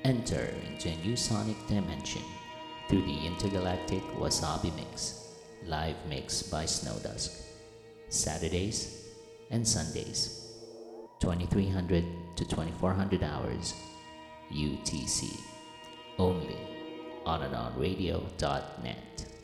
Enter into a new sonic dimension through the intergalactic Wasabi Mix, live mix by Snowdusk. Saturdays and Sundays, 2300 to 2400 hours UTC, only on anonradio.net.